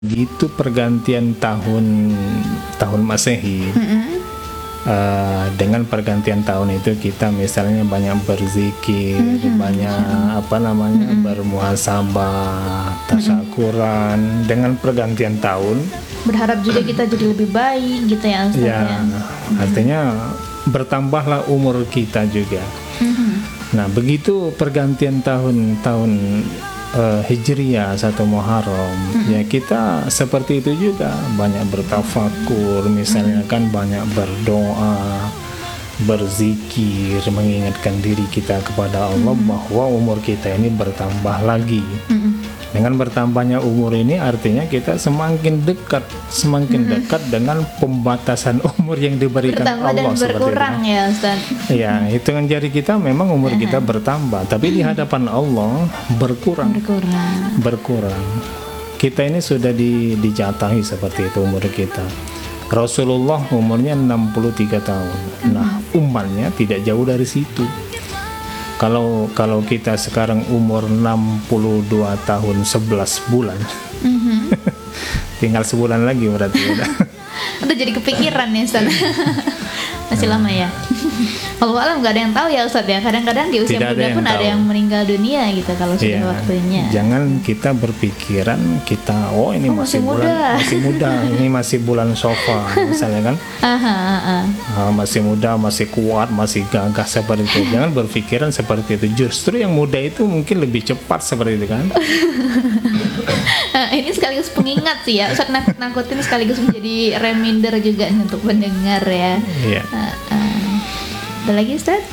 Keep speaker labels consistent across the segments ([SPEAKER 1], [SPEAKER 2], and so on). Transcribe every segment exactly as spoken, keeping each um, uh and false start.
[SPEAKER 1] Gitu pergantian tahun tahun Masehi,
[SPEAKER 2] Mm-mm.
[SPEAKER 1] uh, dengan pergantian tahun itu kita misalnya banyak berzikir,
[SPEAKER 2] Mhm.
[SPEAKER 1] banyak apa namanya
[SPEAKER 2] Mm-mm.
[SPEAKER 1] bermuhasabah, tasyakuran dengan pergantian tahun.
[SPEAKER 2] Berharap juga kita jadi lebih baik gitu ya Ustaz
[SPEAKER 1] Ya,
[SPEAKER 2] ya.
[SPEAKER 1] artinya bertambahlah umur kita juga.
[SPEAKER 2] Mhm.
[SPEAKER 1] Nah, begitu pergantian tahun tahun uh, Hijriah satu Muharram, ya kita seperti itu juga, banyak bertafakur, misalnya kan banyak berdoa, berzikir, mengingatkan diri kita kepada Allah bahwa umur kita ini bertambah lagi.
[SPEAKER 2] Mhm.
[SPEAKER 1] Dengan bertambahnya umur ini artinya kita semakin dekat, semakin dekat dengan pembatasan umur yang diberikan
[SPEAKER 2] Bertambah dan
[SPEAKER 1] Allah seperti itu.
[SPEAKER 2] berkurang ya Ustaz.
[SPEAKER 1] Ya, hitungan jari kita memang umur kita bertambah, tapi di hadapan Allah berkurang,
[SPEAKER 2] Berkurang.
[SPEAKER 1] berkurang. Kita ini sudah di, dijatahi seperti itu umur kita. Rasulullah umurnya enam puluh tiga tahun. Nah, umatnya tidak jauh dari situ. Kalau kalau kita sekarang umur enam puluh dua tahun sebelas bulan,
[SPEAKER 2] Mhm.
[SPEAKER 1] tinggal sebulan lagi berarti udah.
[SPEAKER 2] Udah jadi kepikiran ya Ustaz. Masih lama ya. Kalau alam nggak ada yang tahu ya Ustaz ya. Kadang-kadang di usia
[SPEAKER 1] Tidak ada
[SPEAKER 2] muda
[SPEAKER 1] yang
[SPEAKER 2] pun ada
[SPEAKER 1] tahu.
[SPEAKER 2] yang meninggal dunia gitu kalau sudah
[SPEAKER 1] Iya.
[SPEAKER 2] waktunya.
[SPEAKER 1] Jangan kita berpikiran kita oh ini
[SPEAKER 2] Oh,
[SPEAKER 1] masih,
[SPEAKER 2] masih
[SPEAKER 1] bulan
[SPEAKER 2] muda.
[SPEAKER 1] masih muda, ini masih bulan sofa misalnya kan.
[SPEAKER 2] Aha, aha.
[SPEAKER 1] Ah, masih muda, masih kuat, masih gagah seperti itu. Jangan berpikiran seperti itu. Justru yang muda itu mungkin lebih cepat seperti itu kan.
[SPEAKER 2] Nah, ini sekaligus pengingat sih ya. Ustaz nakut-nakutin sekaligus menjadi reminder juga nih untuk pendengar ya.
[SPEAKER 1] Iya.
[SPEAKER 2] Ah, ah. Ada lagi Ustaz?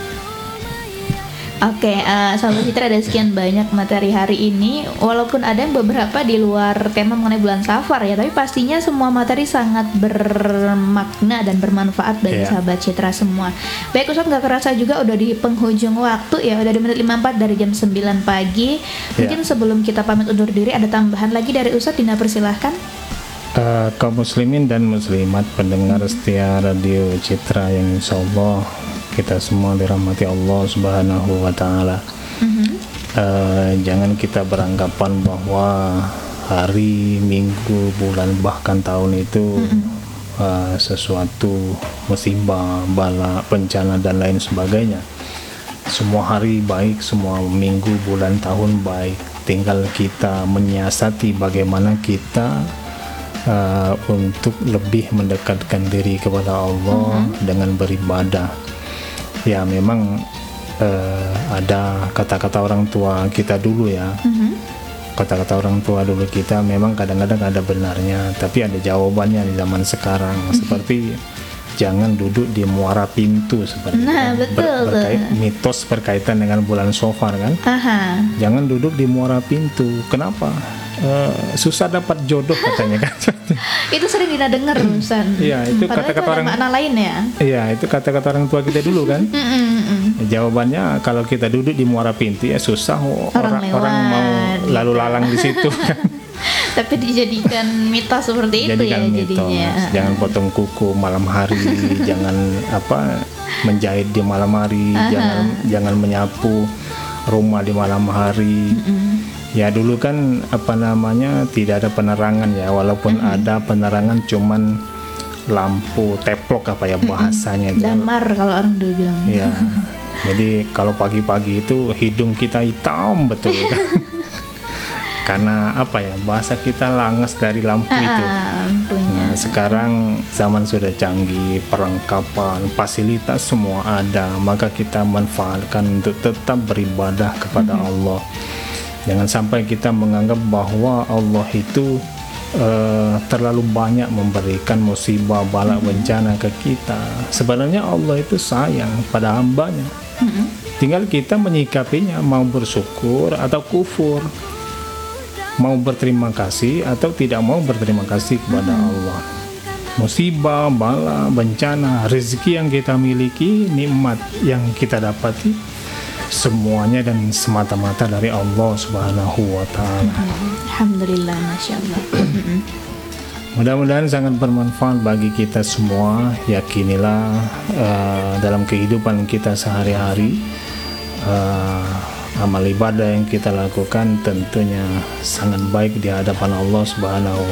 [SPEAKER 2] Oke, eh, sahabat Citra, ada sekian banyak materi hari ini. Walaupun ada yang beberapa di luar tema mengenai bulan Safar ya, tapi pastinya semua materi sangat bermakna dan bermanfaat bagi
[SPEAKER 1] Iya.
[SPEAKER 2] sahabat Citra semua. Baik Ustaz, nggak kerasa juga udah di penghujung waktu ya, udah di menit lima puluh empat dari jam sembilan pagi. Mungkin sebelum kita pamit undur diri, ada tambahan lagi dari Ustaz, Dina persilahkan.
[SPEAKER 1] Eh, kaum muslimin dan muslimat pendengar setia Radio Citra yang insyaallah kita semua dirahmati Allah Subhanahu wa taala.
[SPEAKER 2] Mhm.
[SPEAKER 1] Eh, jangan kita beranggapan bahwa hari, minggu, bulan bahkan tahun itu eh, sesuatu musibah, bala, bencana dan lain sebagainya. Semua hari baik, semua minggu, bulan, tahun baik. Tinggal kita menyiasati bagaimana kita uh, untuk lebih mendekatkan diri kepada Allah dengan beribadah. Ya memang uh, ada kata-kata orang tua kita dulu ya.
[SPEAKER 2] Mhm.
[SPEAKER 1] Kata-kata orang tua dulu kita memang kadang-kadang ada benarnya, tapi ada jawabannya di zaman sekarang. Seperti jangan duduk di muara pintu seperti
[SPEAKER 2] Nah,
[SPEAKER 1] itu.
[SPEAKER 2] betul tuh.
[SPEAKER 1] berkait, mitos berkaitan dengan bulan Safar kan.
[SPEAKER 2] Aha.
[SPEAKER 1] Jangan duduk di muara pintu. Kenapa? Eh, susah dapat jodoh katanya kan.
[SPEAKER 2] Itu sering Dina dengar Ustaz.
[SPEAKER 1] Iya, itu
[SPEAKER 2] Padahal
[SPEAKER 1] kata-kata
[SPEAKER 2] ada
[SPEAKER 1] orang-
[SPEAKER 2] makna lain ya.
[SPEAKER 1] Iya, itu kata-kata orang tua kita dulu kan.
[SPEAKER 2] Mm, mm, mm.
[SPEAKER 1] Jawabannya kalau kita duduk di muara pintu ya susah oh,
[SPEAKER 2] Orang
[SPEAKER 1] orang-orang
[SPEAKER 2] lewat,
[SPEAKER 1] mau
[SPEAKER 2] gitu.
[SPEAKER 1] lalu lalang di situ kan.
[SPEAKER 2] Tapi dijadikan mitos seperti itu
[SPEAKER 1] Jadikan
[SPEAKER 2] ya
[SPEAKER 1] mitos.
[SPEAKER 2] jadinya.
[SPEAKER 1] Jangan potong kuku malam hari, jangan apa menjahit di malam hari, jangan jangan menyapu rumah di malam hari. Ya dulu kan apa namanya tidak ada penerangan ya, walaupun ada penerangan cuman lampu teplok apa ya bahasanya itu.
[SPEAKER 2] Damar kalau orang dulu bilang.
[SPEAKER 1] Ya. Jadi kalau pagi-pagi itu hidung kita hitam betul kan. Karena apa ya, bahasa kita langas dari lampu itu.
[SPEAKER 2] Ah, lampunya.
[SPEAKER 1] Nah, sekarang zaman sudah canggih, perlengkapan, fasilitas semua ada, maka kita manfaatkan untuk tetap beribadah kepada Allah. Jangan sampai kita menganggap bahwa Allah itu eh, terlalu banyak memberikan musibah, bala, bencana ke kita. Sebenarnya Allah itu sayang pada hambanya. Tinggal kita menyikapinya, mau bersyukur atau kufur, mau berterima kasih atau tidak mau berterima kasih kepada Allah. Musibah, bala, bencana, rezeki yang kita miliki, nikmat yang kita dapati, semuanya dan semata-mata dari Allah Subhanahu wa taala.
[SPEAKER 2] Alhamdulillah, masya Allah.
[SPEAKER 1] Mudah-mudahan sangat bermanfaat bagi kita semua. Yakinilah uh, dalam kehidupan kita sehari-hari uh, amal ibadah yang kita lakukan tentunya sangat baik di hadapan Allah Subhanahu